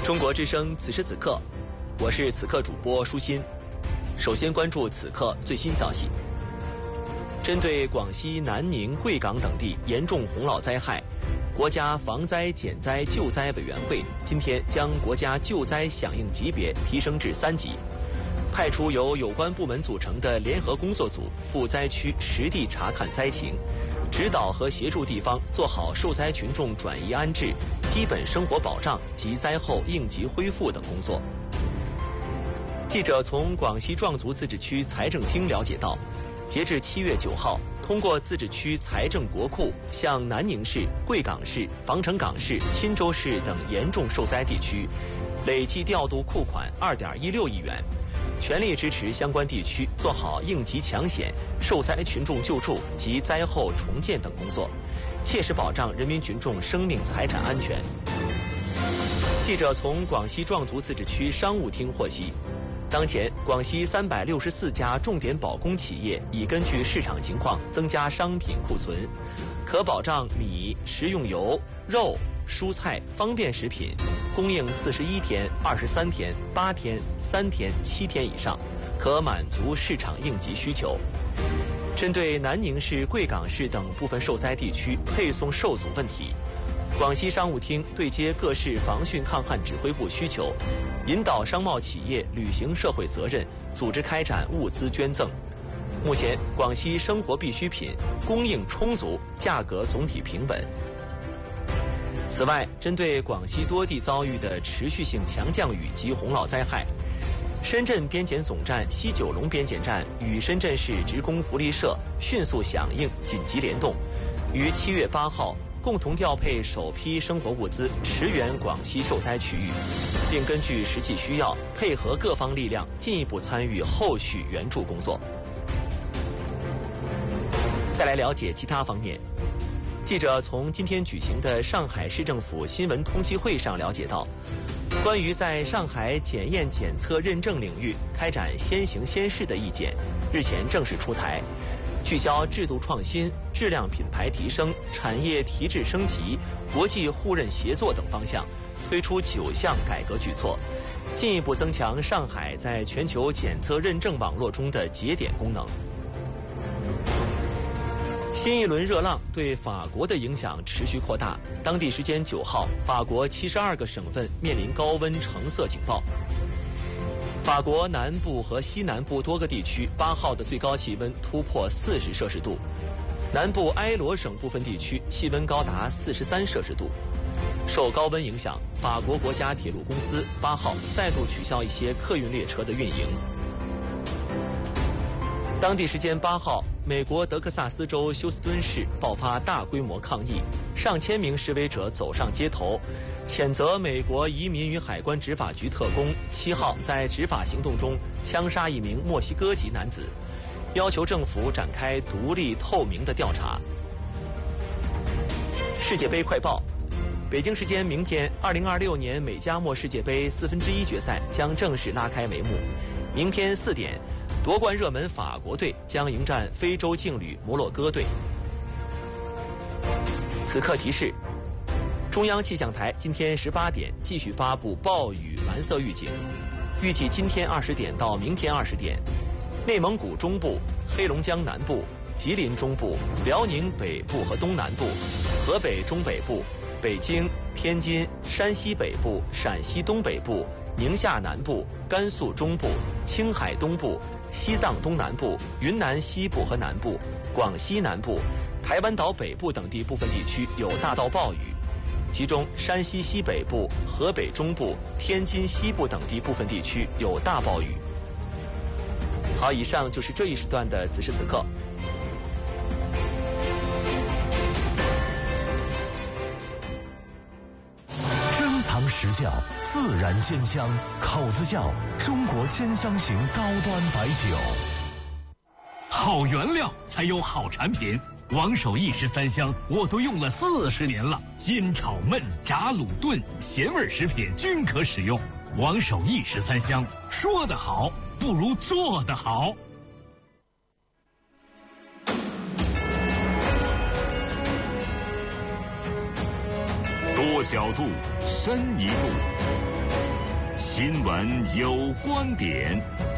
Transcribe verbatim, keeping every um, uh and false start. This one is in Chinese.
中国之声此时此刻，我是此刻主播舒心。首先关注此刻最新消息。针对广西南宁、贵港等地严重洪涝灾害，国家防灾减灾救灾委员会今天将国家救灾响应级别提升至三级，派出由有关部门组成的联合工作组赴灾区实地查看灾情，指导和协助地方做好受灾群众转移安置、基本生活保障及灾后应急恢复等工作。记者从广西壮族自治区财政厅了解到，截至七月九号，通过自治区财政国库向南宁市、贵港市、防城港市、钦州市等严重受灾地区累计调度库款二点一六亿元，全力支持相关地区做好应急抢险、受灾群众救助及灾后重建等工作，切实保障人民群众生命财产安全。记者从广西壮族自治区商务厅获悉，当前，广西三百六十四家重点保供企业已根据市场情况增加商品库存，可保障米、食用油、肉、蔬菜、方便食品供应四十一天、二十三天、八天、三天、七天以上，可满足市场应急需求。针对南宁市、贵港市等部分受灾地区配送受阻问题，广西商务厅对接各市防汛抗旱指挥部需求，引导商贸企业履行社会责任，组织开展物资捐赠。目前，广西生活必需品供应充足，价格总体平稳。此外，针对广西多地遭遇的持续性强降雨及洪涝灾害，深圳边检总站西九龙边检站与深圳市职工福利社迅速响应，紧急联动，于七月八号共同调配首批生活物资驰援广西受灾区域，并根据实际需要配合各方力量进一步参与后续援助工作。再来了解其他方面，记者从今天举行的上海市政府新闻通气会上了解到，关于在上海检验检测认证领域开展先行先试的意见日前正式出台，聚焦制度创新、质量品牌提升、产业提质升级、国际互认协作等方向，推出九项改革举措，进一步增强上海在全球检测认证网络中的节点功能。新一轮热浪对法国的影响持续扩大，当地时间九号，法国七十二个省份面临高温橙色警报。法国南部和西南部多个地区八号的最高气温突破四十摄氏度，南部埃罗省部分地区气温高达四十三摄氏度。受高温影响，法国国家铁路公司八号再度取消一些客运列车的运营。当地时间八号，美国德克萨斯州休斯敦市爆发大规模抗议，上千名示威者走上街头，谴责美国移民与海关执法局特工七号在执法行动中枪杀一名墨西哥籍男子，要求政府展开独立透明的调查。世界杯快报，北京时间明天，二零二六年美加墨世界杯四分之一决赛将正式拉开帷幕。明天四点，夺冠热门法国队将迎战非洲劲旅摩洛哥队。此刻提示：中央气象台今天十八点继续发布暴雨蓝色预警，预计今天二十点到明天二十点，内蒙古中部、黑龙江南部、吉林中部、辽宁北部和东南部、河北中北部、北京、天津、山西北部、陕西东北部、宁夏南部、甘肃中部、青海东部、西藏东南部、云南西部和南部、广西南部、台湾岛北部等地部分地区有大到暴雨，其中山西西北部、河北中部、天津西部等地部分地区有大暴雨。好，以上就是这一时段的此时此刻。 珍藏实窖，自然鲜香，口子窖，中国千香型高端白酒。 好原料才有好产品。王守义十三香我都用了四十年了，煎炒焖炸卤炖咸味食品均可使用。王守义十三香，说得好不如做得好。多角度，深一步。 新闻有观点，